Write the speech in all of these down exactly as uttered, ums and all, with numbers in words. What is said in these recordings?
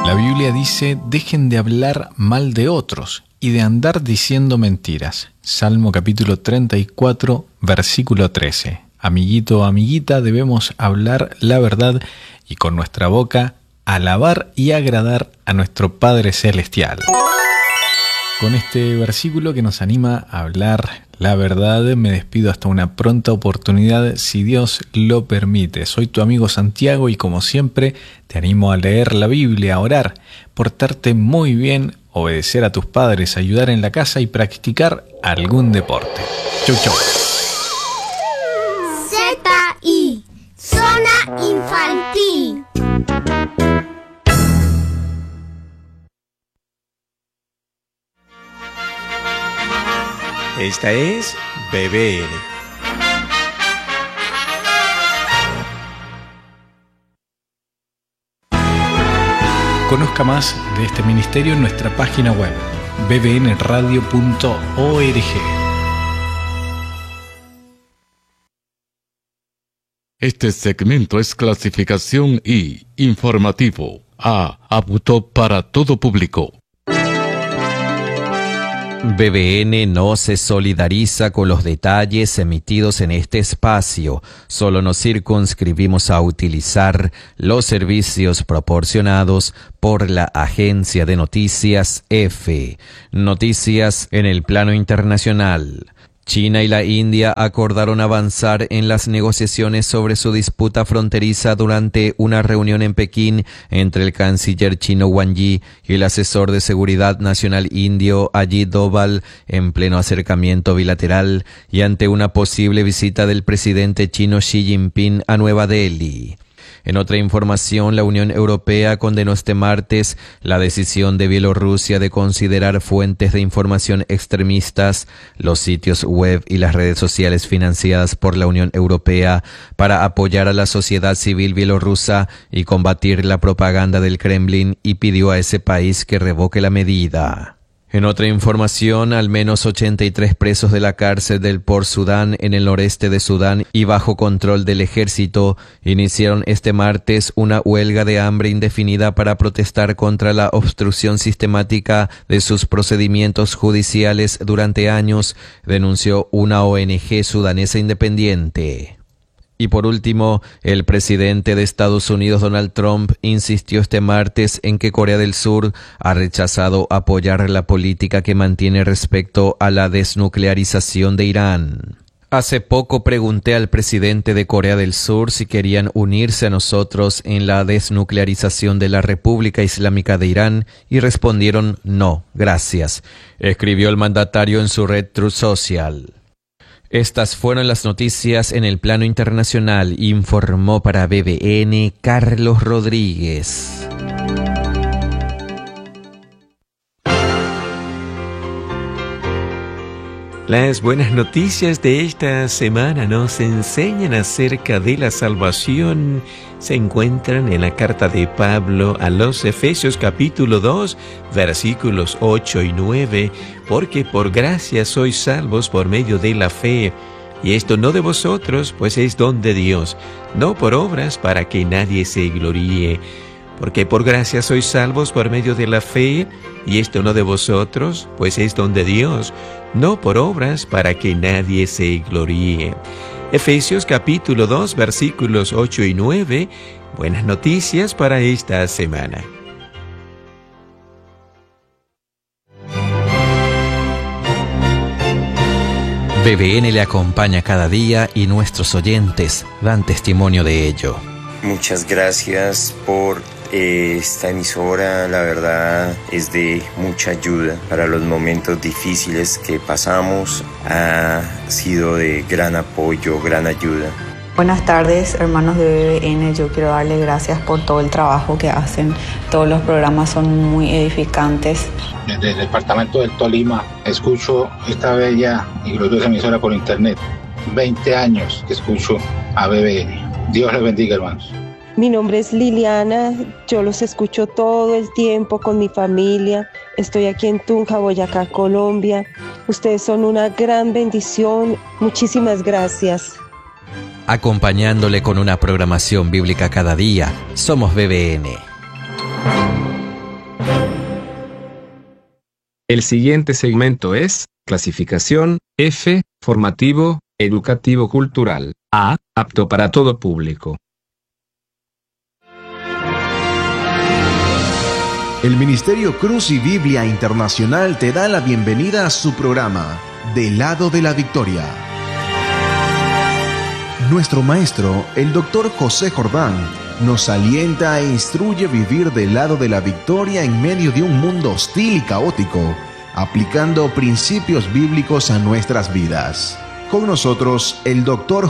La Biblia dice: dejen de hablar mal de otros y de andar diciendo mentiras. Salmo capítulo treinta y cuatro, versículo trece. Amiguito o amiguita, debemos hablar la verdad y con nuestra boca alabar y agradar a nuestro Padre Celestial. Con este versículo que nos anima a hablar la verdad, me despido hasta una pronta oportunidad, si Dios lo permite. Soy tu amigo Santiago y como siempre te animo a leer la Biblia, a orar, portarte muy bien, obedecer a tus padres, ayudar en la casa y practicar algún deporte. Chau, chau. Z I, Zona Infantil. Esta es B B N. Conozca más de este ministerio en nuestra página web b b n radio punto org. Este segmento es clasificación I, informativo, A, apto para todo público. B B N no se solidariza con los detalles emitidos en este espacio. Solo nos circunscribimos a utilizar los servicios proporcionados por la agencia de noticias EFE. Noticias en el plano internacional. China y la India acordaron avanzar en las negociaciones sobre su disputa fronteriza durante una reunión en Pekín entre el canciller chino Wang Yi y el asesor de seguridad nacional indio Ajit Doval en pleno acercamiento bilateral y ante una posible visita del presidente chino Xi Jinping a Nueva Delhi. En otra información, la Unión Europea condenó este martes la decisión de Bielorrusia de considerar fuentes de información extremistas los sitios web y las redes sociales financiadas por la Unión Europea para apoyar a la sociedad civil bielorrusa y combatir la propaganda del Kremlin, y pidió a ese país que revoque la medida. En otra información, al menos ochenta y tres presos de la cárcel del Port Sudán en el noreste de Sudán y bajo control del ejército iniciaron este martes una huelga de hambre indefinida para protestar contra la obstrucción sistemática de sus procedimientos judiciales durante años, denunció una O N G sudanesa independiente. Y por último, el presidente de Estados Unidos, Donald Trump, insistió este martes en que Corea del Sur ha rechazado apoyar la política que mantiene respecto a la desnuclearización de Irán. Hace poco pregunté al presidente de Corea del Sur si querían unirse a nosotros en la desnuclearización de la República Islámica de Irán y respondieron no, gracias, escribió el mandatario en su red Truth Social. Estas fueron las noticias en el plano internacional, informó para B B N Carlos Rodríguez. Las buenas noticias de esta semana nos enseñan acerca de la salvación. Se encuentran en la carta de Pablo a los Efesios capítulo dos, versículos ocho y nueve. Porque por gracia sois salvos por medio de la fe, y esto no de vosotros, pues es don de Dios, no por obras para que nadie se gloríe. Porque por gracia sois salvos por medio de la fe, y esto no de vosotros, pues es don de Dios, no por obras para que nadie se gloríe. Efesios capítulo dos, versículos ocho y nueve. Buenas noticias para esta semana. B B N le acompaña cada día y nuestros oyentes dan testimonio de ello. Muchas gracias por eh, esta emisora, la verdad es de mucha ayuda para los momentos difíciles que pasamos, ha sido de gran apoyo, gran ayuda. Buenas tardes, hermanos de B B N, yo quiero darles gracias por todo el trabajo que hacen, todos los programas son muy edificantes. Desde el departamento del Tolima escucho esta bella y gloriosa emisora por internet, veinte años que escucho a B B N. Dios les bendiga, hermanos. Mi nombre es Liliana, yo los escucho todo el tiempo con mi familia. Estoy aquí en Tunja, Boyacá, Colombia. Ustedes son una gran bendición. Muchísimas gracias. Acompañándole con una programación bíblica cada día, somos B B N. El siguiente segmento es clasificación F, formativo, educativo cultural. A, apto para todo público. El Ministerio Cruz y Biblia Internacional te da la bienvenida a su programa, Del lado de la Victoria. Nuestro maestro, el doctor José Jordán, nos alienta e instruye a vivir del lado de la victoria en medio de un mundo hostil y caótico, aplicando principios bíblicos a nuestras vidas. Con nosotros, el doctor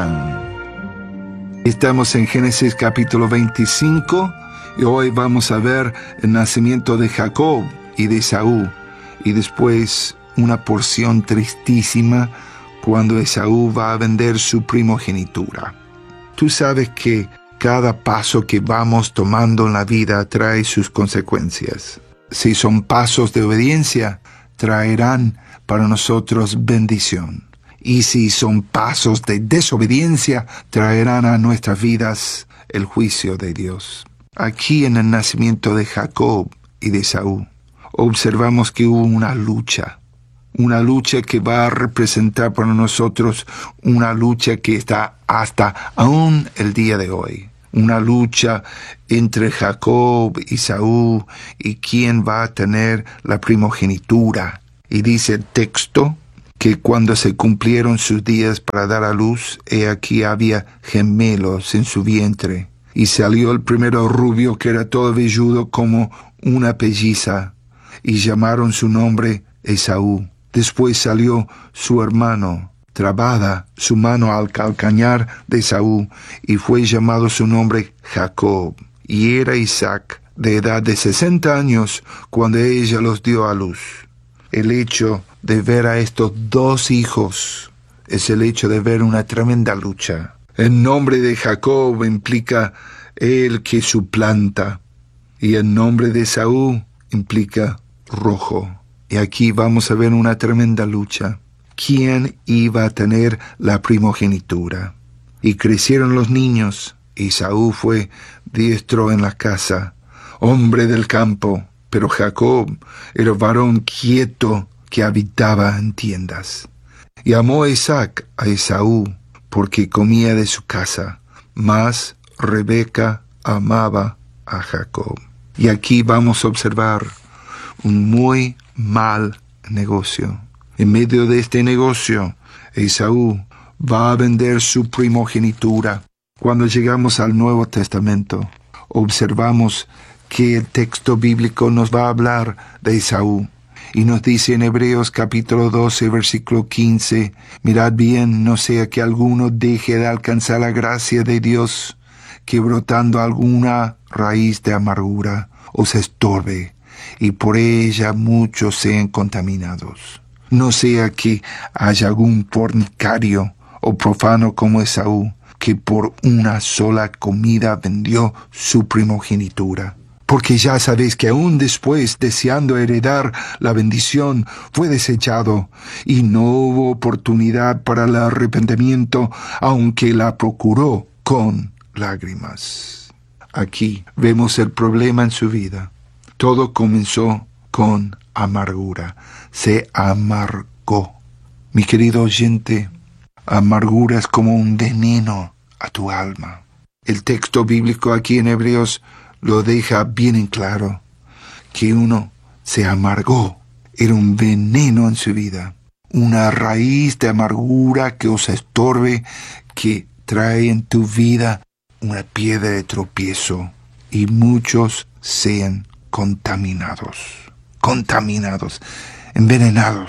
Jordán. Estamos en Génesis capítulo veinticinco y hoy vamos a ver el nacimiento de Jacob y de Esaú y después una porción tristísima cuando Esaú va a vender su primogenitura. Tú sabes que cada paso que vamos tomando en la vida trae sus consecuencias. Si son pasos de obediencia, traerán para nosotros bendición. Y si son pasos de desobediencia, traerán a nuestras vidas el juicio de Dios. Aquí en el nacimiento de Jacob y de Esaú, observamos que hubo una lucha. Una lucha que va a representar para nosotros una lucha que está hasta aún el día de hoy. Una lucha entre Jacob y Esaú y quién va a tener la primogenitura. Y dice el texto que cuando se cumplieron sus días para dar a luz, he aquí había gemelos en su vientre. Y salió el primero rubio que era todo velludo como una pelliza, y llamaron su nombre Esaú. Después salió su hermano, trabada su mano al calcañar de Esaú, y fue llamado su nombre Jacob. Y era Isaac de edad de sesenta años cuando ella los dio a luz. El hecho de ver a estos dos hijos es el hecho de ver una tremenda lucha. El nombre de Jacob implica el que suplanta, y el nombre de Esaú implica rojo. Y aquí vamos a ver una tremenda lucha. ¿Quién iba a tener la primogenitura? Y crecieron los niños. Esaú fue diestro en la casa, hombre del campo, pero Jacob era varón quieto que habitaba en tiendas. Y amó Isaac a Esaú, porque comía de su casa, mas Rebeca amaba a Jacob. Y aquí vamos a observar un muy mal negocio. En medio de este negocio, Esaú va a vender su primogenitura. Cuando llegamos al Nuevo Testamento, observamos que el texto bíblico nos va a hablar de Esaú. Y nos dice en Hebreos capítulo doce, versículo quince, mirad bien, no sea que alguno deje de alcanzar la gracia de Dios, que brotando alguna raíz de amargura os estorbe, y por ella muchos sean contaminados. No sea que haya algún fornicario o profano como Esaú, que por una sola comida vendió su primogenitura. Porque ya sabéis que aún después, deseando heredar la bendición, fue desechado, y no hubo oportunidad para el arrepentimiento, aunque la procuró con lágrimas. Aquí vemos el problema en su vida. Todo comenzó con amargura. Se amargó. Mi querido oyente, amargura es como un veneno a tu alma. El texto bíblico aquí en Hebreos lo deja bien en claro, que uno se amargó. Era un veneno en su vida, una raíz de amargura que os estorbe, que trae en tu vida una piedra de tropiezo, y muchos sean contaminados, contaminados, envenenados.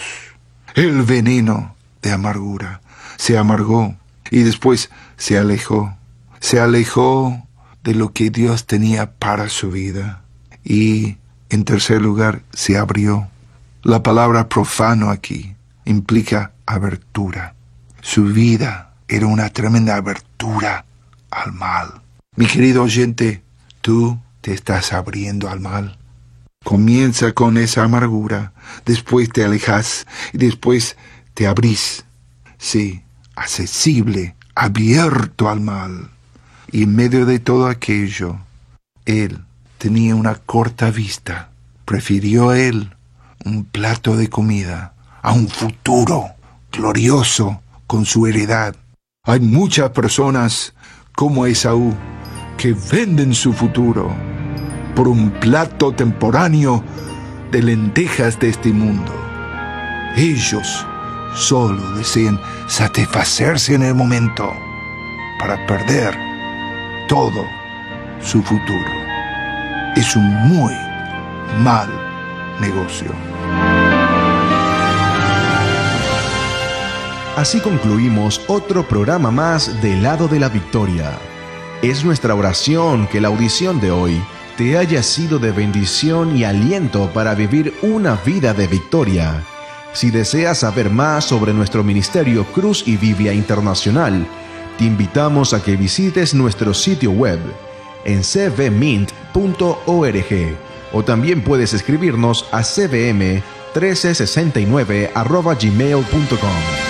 El veneno de amargura se amargó y después se alejó, se alejó de lo que Dios tenía para su vida. Y en tercer lugar, se abrió. La palabra profano aquí implica abertura. Su vida era una tremenda abertura al mal. Mi querido oyente, tú te estás abriendo al mal. Comienza con esa amargura, después te alejas y después te abrís. Sí, accesible, abierto al mal. Y en medio de todo aquello, él tenía una corta vista. Prefirió él un plato de comida, a un futuro glorioso con su heredad. Hay muchas personas como Esaú que venden su futuro por un plato temporáneo de lentejas de este mundo. Ellos solo desean satisfacerse en el momento para perder todo su futuro. Es un muy mal negocio. Así concluimos otro programa más del lado de la victoria. Es nuestra oración que la audición de hoy te haya sido de bendición y aliento para vivir una vida de victoria. Si deseas saber más sobre nuestro ministerio Cruz y Biblia Internacional, te invitamos a que visites nuestro sitio web en c v mint punto org o también puedes escribirnos a c v m uno tres seis nueve arroba gmail punto com.